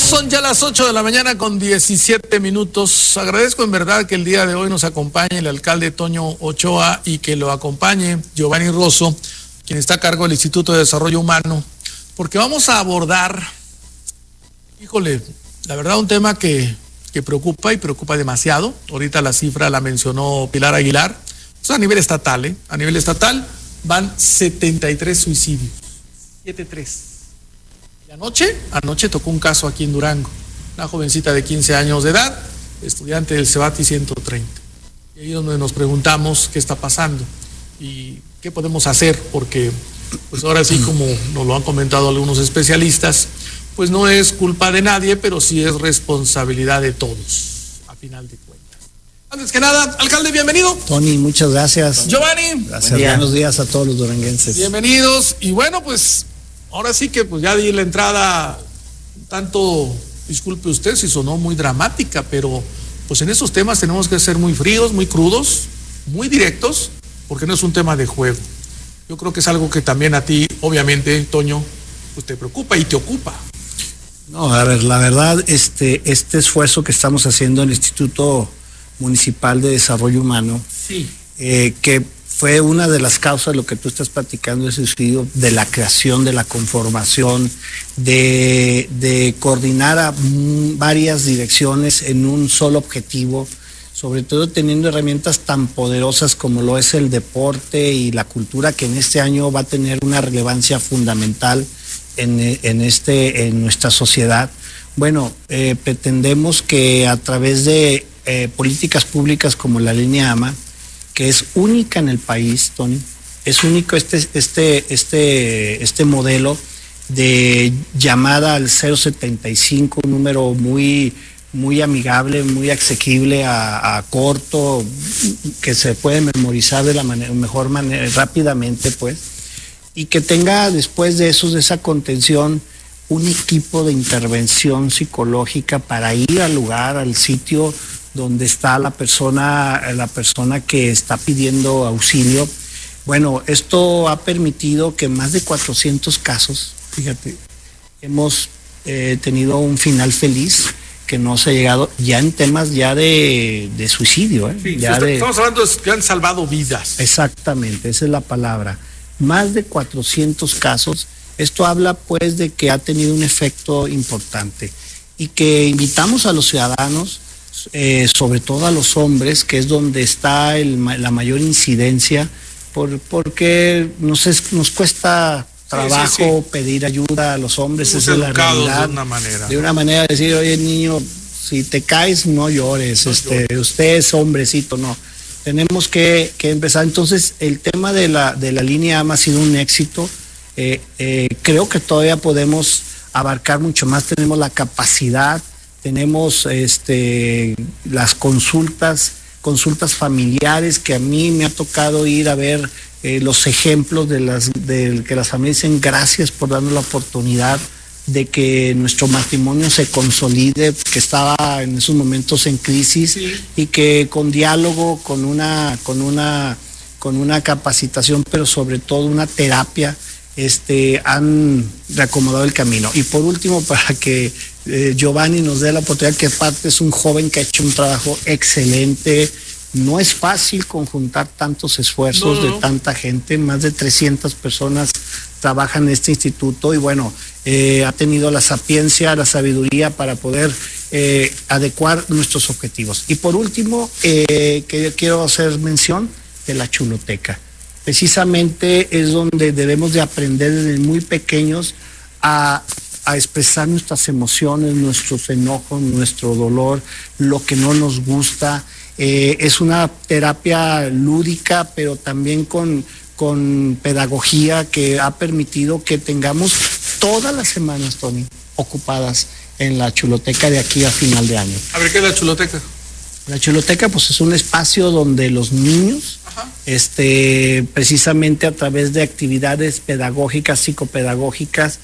Son ya las 8 de la mañana con 17 minutos. Agradezco en verdad que el día de hoy nos acompañe el alcalde Toño Ochoa y que lo acompañe Giovanni Rosso, quien está a cargo del Instituto de Desarrollo Humano, porque vamos a abordar, híjole, la verdad un tema que preocupa y preocupa demasiado. Ahorita la cifra la mencionó Pilar Aguilar. Eso a nivel estatal, ¿eh? A nivel estatal van 73 suicidios. 73. Y anoche tocó un caso aquí en Durango. Una jovencita de 15 años de edad, estudiante del Cebati 130. Y ahí es donde nos preguntamos qué está pasando y qué podemos hacer, porque pues ahora sí, como nos lo han comentado algunos especialistas, pues no es culpa de nadie, pero sí es responsabilidad de todos, a final de cuentas. Antes que nada, alcalde, bienvenido. Tony, muchas gracias. Giovanni. Gracias, buenos días a todos los duranguenses. Bienvenidos. Y bueno, pues ahora sí que pues ya di la entrada, tanto, disculpe usted si sonó muy dramática, pero pues en esos temas tenemos que ser muy fríos, muy crudos, muy directos, porque no es un tema de juego. Yo creo que es algo que también a ti, obviamente, Toño, pues te preocupa y te ocupa. No, a ver, la verdad, este esfuerzo que estamos haciendo en el Instituto Municipal de Desarrollo Humano, sí, que fue una de las causas de lo que tú estás platicando, ese suicidio, de la creación, de la conformación, de coordinar a varias direcciones en un solo objetivo, sobre todo teniendo herramientas tan poderosas como lo es el deporte y la cultura, que en este año va a tener una relevancia fundamental en nuestra sociedad. Bueno, pretendemos que a través de políticas públicas como la línea AMA, que es única en el país, Tony, es único este modelo de llamada al 075, un número muy amigable, muy asequible, a corto, que se puede memorizar de la mejor manera, rápidamente, pues, y que tenga después de eso, de esa contención, un equipo de intervención psicológica para ir al lugar, al sitio donde está la persona que está pidiendo auxilio. Bueno, esto ha permitido que más de 400 casos, fíjate, hemos tenido un final feliz, que no se ha llegado ya en temas ya de suicidio. Sí, estamos hablando de que han salvado vidas. Exactamente, esa es la palabra. Más de 400 casos. Esto habla pues de que ha tenido un efecto importante y que invitamos a los ciudadanos, sobre todo a los hombres, que es donde está la mayor incidencia, porque nos cuesta trabajo pedir ayuda a los hombres. Esa es la realidad. De una manera decir, oye niño, si te caes no llores, usted es hombrecito, no. Tenemos que empezar. Entonces el tema de la línea AMA ha sido un éxito. Creo que todavía podemos abarcar mucho más, tenemos la capacidad, tenemos las consultas familiares, que a mí me ha tocado ir a ver los ejemplos de que las familias dicen gracias por darnos la oportunidad de que nuestro matrimonio se consolide, que estaba en esos momentos en crisis, sí, y que con diálogo, con una capacitación, pero sobre todo una terapia, han reacomodado el camino. Y por último, para que Giovanni nos dé la oportunidad, que aparte es un joven que ha hecho un trabajo excelente. No es fácil conjuntar tantos esfuerzos de tanta gente, más de 300 personas trabajan en este instituto y bueno, ha tenido la sapiencia, la sabiduría para poder adecuar nuestros objetivos. Y por último, que quiero hacer mención de la chuloteca. Precisamente es donde debemos de aprender desde muy pequeños a expresar nuestras emociones, nuestros enojos, nuestro dolor, lo que no nos gusta. Es una terapia lúdica, pero también con pedagogía, que ha permitido que tengamos todas las semanas, Tony, ocupadas en la chuloteca de aquí a final de año. A ver, ¿qué es la chuloteca? La chuloteca pues es un espacio donde los niños, precisamente a través de actividades pedagógicas, psicopedagógicas,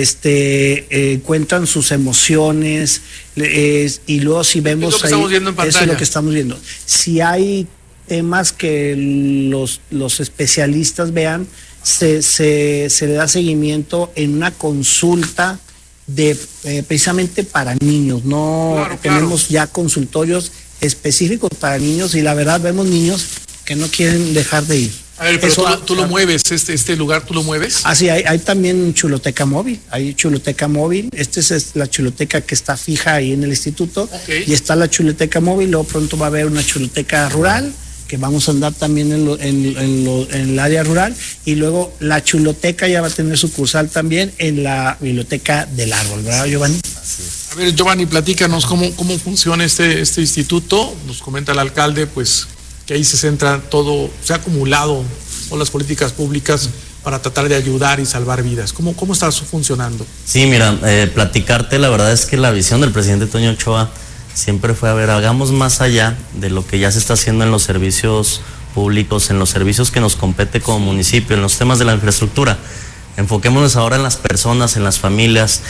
encuentran sus emociones, y luego si vemos es lo que estamos viendo en pantalla. Eso es lo que estamos viendo. Si hay temas que los especialistas vean, se le da seguimiento en una consulta precisamente para niños. No Claro, tenemos ya consultorios específicos para niños y la verdad vemos niños que no quieren dejar de ir. A ver, pero tú lo mueves, este lugar tú lo mueves. Ah, sí, hay también chuloteca móvil, hay chuloteca móvil. Esta es la chuloteca que está fija ahí en el instituto, y está la chuloteca móvil. Luego pronto va a haber una chuloteca rural, que vamos a andar también en el área rural, y luego la chuloteca ya va a tener sucursal también en la biblioteca del árbol, ¿verdad, Giovanni? A ver, Giovanni, platícanos cómo funciona este instituto. Nos comenta el alcalde, pues, que ahí se centra todo, se ha acumulado con las políticas públicas para tratar de ayudar y salvar vidas. ¿Cómo está funcionando? Sí, mira, platicarte, la verdad es que la visión del presidente Toño Ochoa siempre fue, a ver, hagamos más allá de lo que ya se está haciendo en los servicios públicos, en los servicios que nos compete como municipio, en los temas de la infraestructura. Enfoquémonos ahora en las personas, en las familias,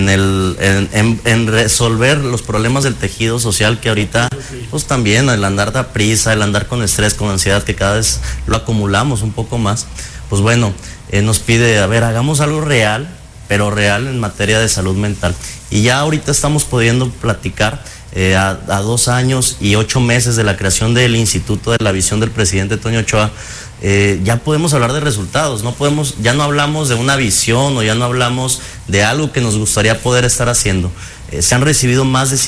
en resolver los problemas del tejido social, que ahorita pues también el andar da prisa, el andar con estrés, con ansiedad, que cada vez lo acumulamos un poco más. Pues bueno, nos pide, a ver, hagamos algo real, pero real en materia de salud mental. Y ya ahorita estamos pudiendo platicar a 2 años y 8 meses de la creación del Instituto de la Visión del presidente Toño Ochoa. Ya podemos hablar de resultados, ya no hablamos de una visión o ya no hablamos de algo que nos gustaría poder estar haciendo. Se han recibido más de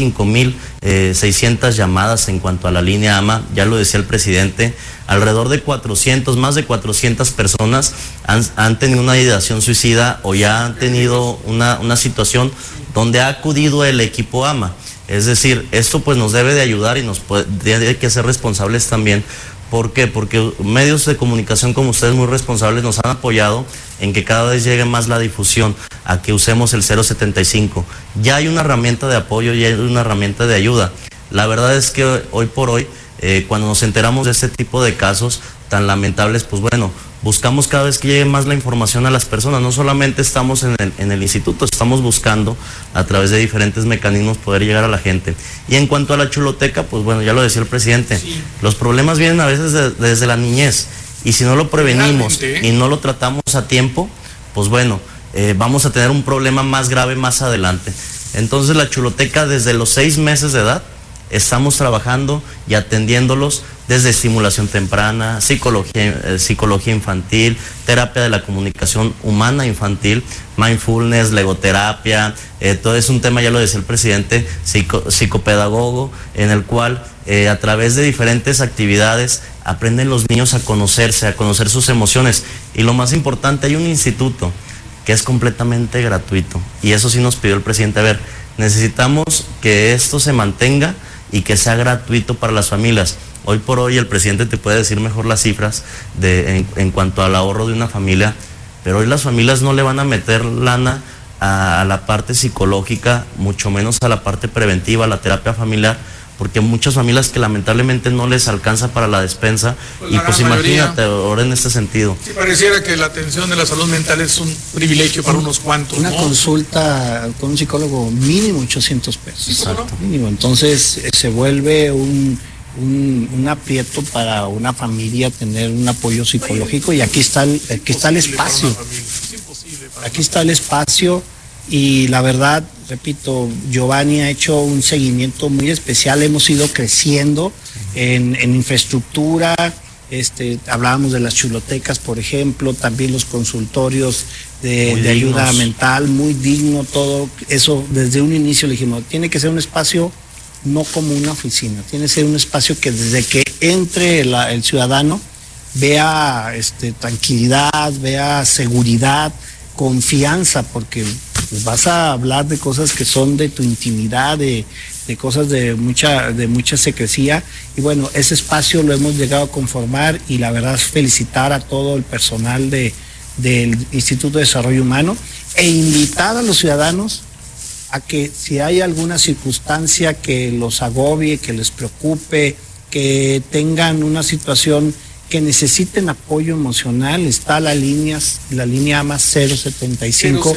5,600 llamadas en cuanto a la línea AMA, ya lo decía el presidente, alrededor de más de 400 personas han tenido una ideación suicida o ya han tenido una situación donde ha acudido el equipo AMA. Es decir, esto pues nos debe de ayudar y debe que ser responsables también. ¿Por qué? Porque medios de comunicación como ustedes muy responsables nos han apoyado en que cada vez llegue más la difusión a que usemos el 075. Ya hay una herramienta de apoyo, ya hay una herramienta de ayuda. La verdad es que hoy por hoy, cuando nos enteramos de este tipo de casos tan lamentables, pues bueno, buscamos cada vez que llegue más la información a las personas. No solamente estamos en el instituto, estamos buscando a través de diferentes mecanismos poder llegar a la gente. Y en cuanto a la chuloteca, pues bueno, ya lo decía el presidente, los problemas vienen a veces desde la niñez, y si no lo prevenimos y no lo tratamos a tiempo, pues bueno, vamos a tener un problema más grave más adelante. Entonces la chuloteca, desde los 6 meses de edad, estamos trabajando y atendiéndolos desde estimulación temprana, psicología infantil, terapia de la comunicación humana infantil, mindfulness, legoterapia, todo es un tema, ya lo decía el presidente, psicopedagogo, en el cual a través de diferentes actividades aprenden los niños a conocerse, a conocer sus emociones. Y lo más importante, hay un instituto que es completamente gratuito, y eso sí nos pidió el presidente, a ver, necesitamos que esto se mantenga y que sea gratuito para las familias. Hoy por hoy el presidente te puede decir mejor las cifras en cuanto al ahorro de una familia, pero hoy las familias no le van a meter lana a la parte psicológica, mucho menos a la parte preventiva, a la terapia familiar, porque muchas familias que lamentablemente no les alcanza para la despensa, y pues imagínate ahora en este sentido. Sí, pareciera que la atención de la salud mental es un privilegio para unos cuantos. Una consulta con un psicólogo mínimo 800 pesos. Exacto. Mínimo. Entonces se vuelve un aprieto para una familia tener un apoyo psicológico, y aquí está el espacio. Aquí está el espacio. Y la verdad, repito, Giovanni ha hecho un seguimiento muy especial, hemos ido creciendo en infraestructura, hablábamos de las chulotecas, por ejemplo, también los consultorios de ayuda mental, muy digno todo eso. Desde un inicio le dijimos, tiene que ser un espacio no como una oficina, tiene que ser un espacio que desde que entre el ciudadano vea tranquilidad, vea seguridad, confianza, porque pues vas a hablar de cosas que son de tu intimidad, de cosas de mucha secrecía, y bueno, ese espacio lo hemos llegado a conformar, y la verdad es felicitar a todo el personal del Instituto de Desarrollo Humano, e invitar a los ciudadanos a que si hay alguna circunstancia que los agobie, que les preocupe, que tengan una situación que necesiten apoyo emocional, está la línea AMA 075,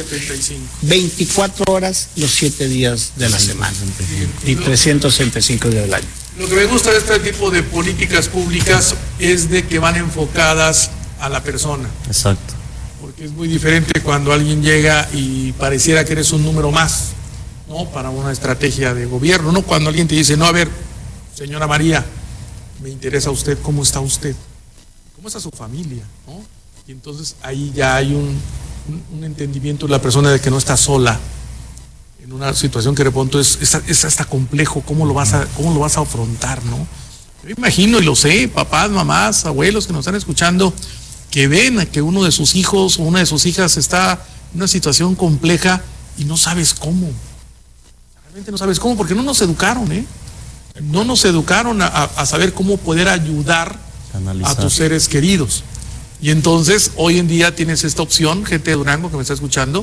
24 horas los 7 días de la semana y 365 días del año. Lo que me gusta de este tipo de políticas públicas es de que van enfocadas a la persona. Exacto. Porque es muy diferente cuando alguien llega y pareciera que eres un número más, ¿no? Para una estrategia de gobierno, ¿no? Cuando alguien te dice, no, a ver, señora María, me interesa usted, ¿cómo está usted? ¿Cómo está su familia? ¿No? Y entonces ahí ya hay un entendimiento de la persona de que no está sola en una situación que de pronto es hasta complejo. ¿Cómo lo vas a afrontar, no? Yo imagino y lo sé, papás, mamás, abuelos que nos están escuchando, que ven a que uno de sus hijos o una de sus hijas está en una situación compleja y no sabes cómo. Realmente no sabes cómo, porque no nos educaron, no nos educaron a saber cómo poder ayudar a tus seres queridos. Y entonces hoy en día tienes esta opción, gente de Durango que me está escuchando,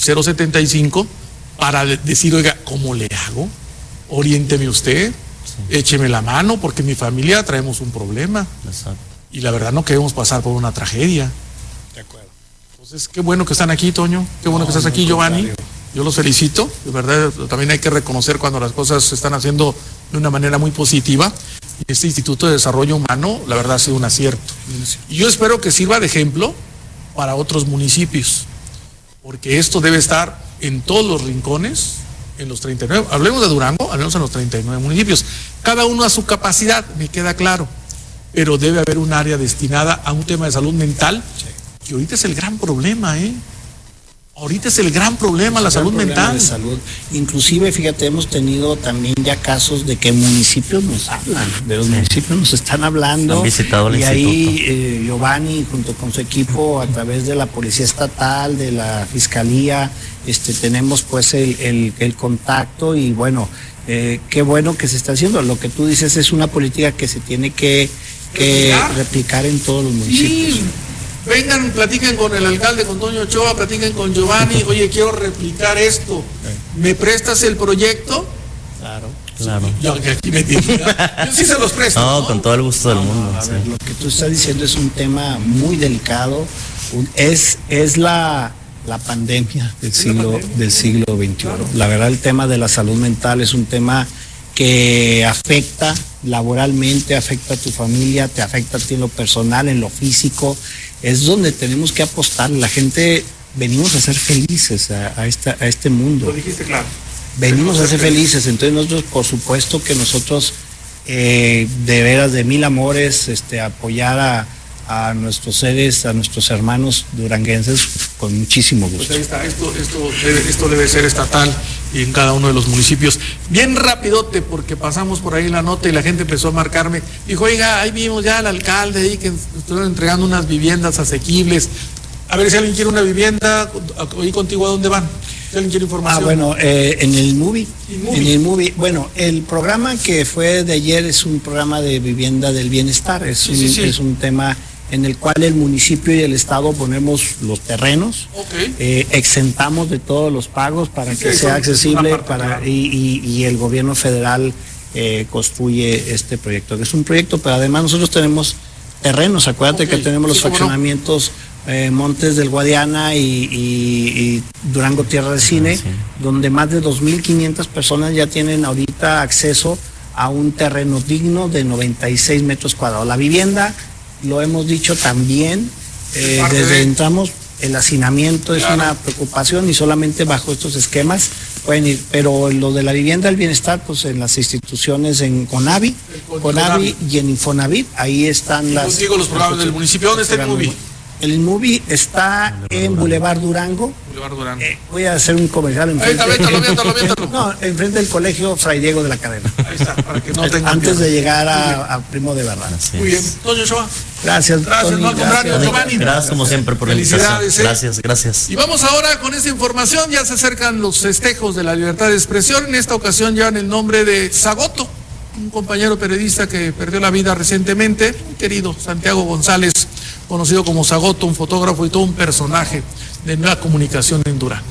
075, para decir, oiga, ¿cómo le hago? Oriénteme usted, écheme la mano, porque en mi familia traemos un problema. Exacto. Y la verdad no queremos pasar por una tragedia. De acuerdo. Entonces, qué bueno que están aquí, Toño, qué bueno que estás aquí, Giovanni. Yo los felicito, de verdad, también hay que reconocer cuando las cosas se están haciendo de una manera muy positiva. Y este Instituto de Desarrollo Humano, la verdad, ha sido un acierto. Y yo espero que sirva de ejemplo para otros municipios, porque esto debe estar en todos los rincones, en los 39, hablemos de Durango, hablemos en los 39 municipios, cada uno a su capacidad, me queda claro, pero debe haber un área destinada a un tema de salud mental, que ahorita es el gran problema, Ahorita es el gran problema, la salud mental. De salud. Inclusive, fíjate, hemos tenido también ya casos de que municipios nos hablan, de los municipios nos están hablando. Han visitado el y instituto. ahí Giovanni, junto con su equipo, a través de la Policía Estatal, de la Fiscalía, tenemos pues el contacto y bueno, qué bueno que se está haciendo. Lo que tú dices es una política que se tiene que replicar en todos los municipios. Sí. Vengan, platiquen con el alcalde, con Toño Ochoa, platiquen con Giovanni, oye, quiero replicar esto, ¿me prestas el proyecto? Claro. Yo aquí me digo, yo sí se los presto. No, con todo el gusto del mundo. A ver, lo que tú estás diciendo es un tema muy delicado, es la pandemia del siglo XXI. La verdad, el tema de la salud mental es un tema que afecta laboralmente, afecta a tu familia, te afecta a ti en lo personal, en lo físico. Es donde tenemos que apostar. La gente, venimos a ser felices a este mundo. Lo dijiste claro. Venimos a ser felices. Entonces nosotros, por supuesto que nosotros, de veras, de mil amores, apoyar a nuestros seres, a nuestros hermanos duranguenses con muchísimo gusto. Pues ahí está, esto debe ser estatal y en cada uno de los municipios. Bien rapidote, porque pasamos por ahí la nota y la gente empezó a marcarme. Dijo, oiga, ahí vimos ya al alcalde ahí que estuvieron entregando unas viviendas asequibles. A ver si alguien quiere una vivienda, ahí contigo, ¿a dónde van? Si alguien quiere información. Bueno, en el MUBI. Bueno, el programa que fue de ayer es un programa de vivienda del bienestar. Es un tema en el cual el municipio y el estado ponemos los terrenos, exentamos de todos los pagos para que sea accesible y el gobierno federal construye este proyecto, que es un proyecto, pero además nosotros tenemos terrenos. Acuérdate que tenemos los fraccionamientos Montes del Guadiana y Durango Tierra de Cine, donde más de 2.500 personas ya tienen ahorita acceso a un terreno digno de 96 metros cuadrados. La vivienda, lo hemos dicho también, desde entramos, el hacinamiento es una preocupación y solamente bajo estos esquemas pueden ir, pero lo de la vivienda del bienestar, pues en las instituciones, en CONAVI y en Infonavit, ahí están las... Contigo los programas del municipio. ¿Dónde está el MUBI? El MUBI está en Boulevard Durango. Voy a hacer un comercial enfrente. No, enfrente del colegio Fray Diego de la Cadena. Ahí está, para que no tengan antes de llegar a Primo de Verdad. Muy bien. Toño Ochoa. Gracias, Tony, no, al contrario, Giovanni. Gracias como siempre por la invitación. Gracias. Y vamos ahora con esta información. Ya se acercan los festejos de la libertad de expresión. En esta ocasión llevan el nombre de Sagoto, un compañero periodista que perdió la vida recientemente, un querido Santiago González, conocido como Sagoto, un fotógrafo y todo un personaje de Nueva Comunicación en Durango.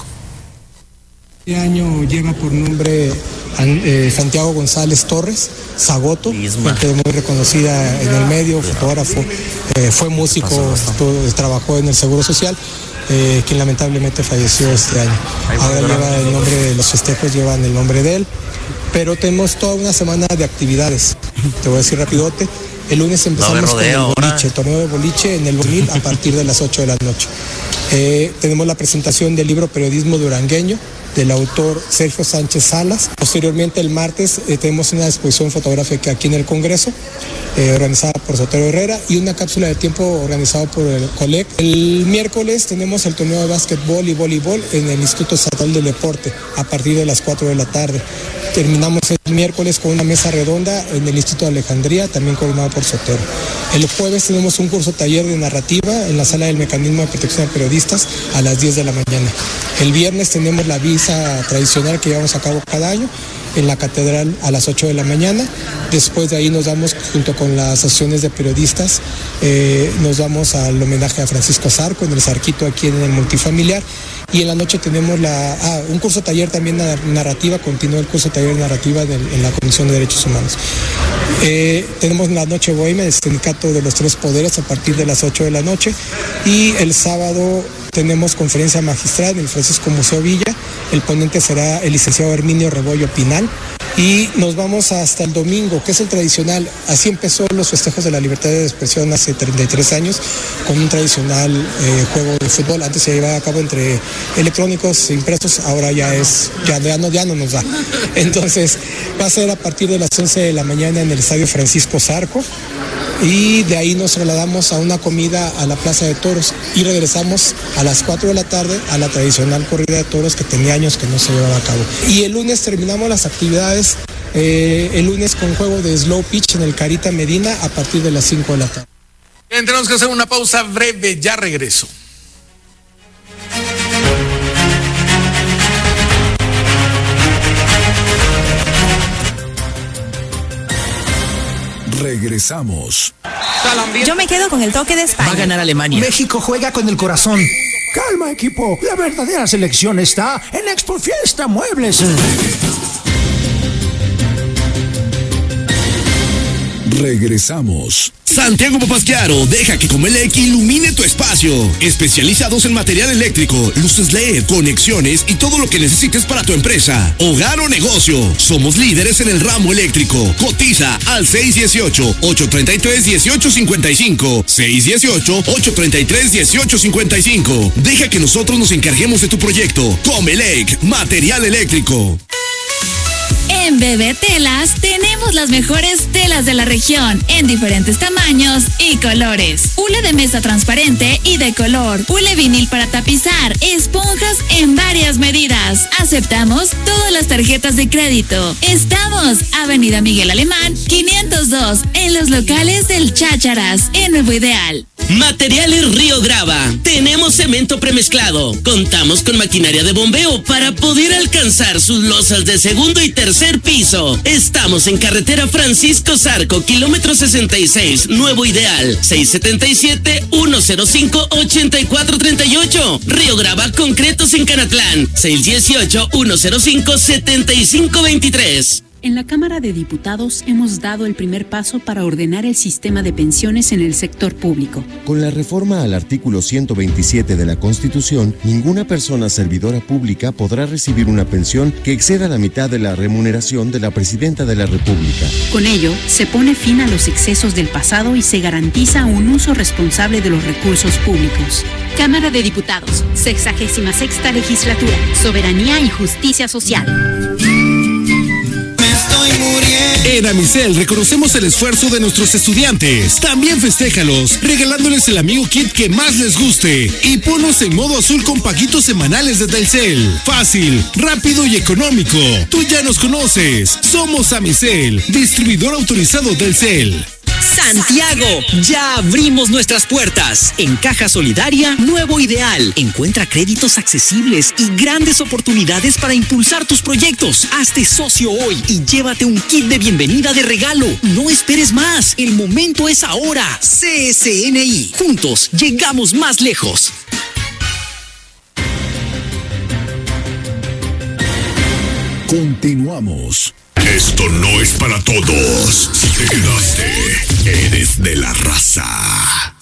Este año lleva por nombre Santiago González Torres, Sagoto, gente muy reconocida en el medio, fotógrafo, fue músico, trabajó en el Seguro Social, quien lamentablemente falleció este año. Ahora lleva el nombre de los festejos, llevan el nombre de él, pero tenemos toda una semana de actividades. Te voy a decir rapidote. El lunes empezamos con el boliche, torneo de boliche en el Bonil a partir de las 8 de la noche. Tenemos la presentación del libro Periodismo Durangueño, del autor Sergio Sánchez Salas. Posteriormente, el martes, tenemos una exposición fotográfica aquí en el Congreso, organizada por Sotero Herrera, y una cápsula de tiempo organizada por el COLEC. El miércoles tenemos el torneo de básquetbol y voleibol en el Instituto Estatal del Deporte, a partir de las 4 de la tarde. Terminamos el miércoles con una mesa redonda en el Instituto de Alejandría, también coordinado por Sotero. El jueves tenemos un curso taller de narrativa en la sala del Mecanismo de Protección de Periodistas a las 10 de la mañana. El viernes tenemos la misa tradicional que llevamos a cabo cada año en la catedral a las 8 de la mañana. Después de ahí nos vamos, junto con las asociaciones de periodistas, nos vamos al homenaje a Francisco Zarco en el Zarquito, aquí en el multifamiliar. Y en la noche tenemos un curso taller también narrativa, continúa el curso taller de narrativa en la Comisión de Derechos Humanos. Tenemos la noche bohemia del Sindicato de los Tres Poderes a partir de las 8 de la noche. Y el sábado tenemos conferencia magistral en el Francisco Museo Villa. El ponente será el licenciado Herminio Rebollo Pinal. Y nos vamos hasta el domingo, que es el tradicional. Así empezó los festejos de la libertad de expresión hace 33 años, con un tradicional juego de fútbol. Antes se llevaba a cabo entre electrónicos e impresos, ahora ya no nos da. Entonces va a ser a partir de las 11 de la mañana en el Estadio Francisco Zarco, y de ahí nos trasladamos a una comida a la Plaza de Toros y regresamos a las 4 de la tarde a la tradicional corrida de toros que tenía años que no se llevaba a cabo. Y el lunes terminamos las actividades, el lunes con juego de slow pitch en el Carita Medina a partir de las 5 de la tarde. Bien, tenemos que hacer una pausa breve, ya regreso. Regresamos. Yo me quedo con el toque de España. Va a ganar Alemania. México juega con el corazón. Calma, equipo. La verdadera selección está en Expo Fiesta Muebles. Regresamos. Santiago Papasquiaro deja que Comelec ilumine tu espacio. Especializados en material eléctrico, luces LED, conexiones y todo lo que necesites para tu empresa, hogar o negocio. Somos líderes en el ramo eléctrico. Cotiza al 618-833-1855. 618-833-1855. Deja que nosotros nos encarguemos de tu proyecto. Comelec, material eléctrico. En Bebé Telas tenemos las mejores telas de la región en diferentes tamaños y colores. Hule de mesa transparente y de color, hule vinil para tapizar, esponjas en varias medidas. Aceptamos todas las tarjetas de crédito. Estamos Avenida Miguel Alemán 502 en los locales del Chácharas en Nuevo Ideal. Materiales Río Grava. Tenemos cemento premezclado. Contamos con maquinaria de bombeo para poder alcanzar sus losas de segundo y tercer piso. Estamos en carretera Francisco Zarco, kilómetro 66, Nuevo Ideal, 677-105-8438. Río Grava Concretos en Canatlán, 618-105-7523. En la Cámara de Diputados hemos dado el primer paso para ordenar el sistema de pensiones en el sector público. Con la reforma al artículo 127 de la Constitución, ninguna persona servidora pública podrá recibir una pensión que exceda la mitad de la remuneración de la Presidenta de la República. Con ello, se pone fin a los excesos del pasado y se garantiza un uso responsable de los recursos públicos. Cámara de Diputados, 66ª Legislatura, Soberanía y Justicia Social. En Amicel reconocemos el esfuerzo de nuestros estudiantes. También festéjalos, regalándoles el amigo kit que más les guste. Y ponlos en modo azul con paguitos semanales de Telcel. Fácil, rápido y económico. Tú ya nos conoces. Somos Amicel, distribuidor autorizado Telcel. Santiago, ya abrimos nuestras puertas. En Caja Solidaria, Nuevo Ideal. Encuentra créditos accesibles y grandes oportunidades para impulsar tus proyectos. Hazte socio hoy y llévate un kit de bienvenida de regalo. No esperes más, el momento es ahora. CSNI, juntos llegamos más lejos. Continuamos. Esto no es para todos. Si te quedaste, eres de la raza.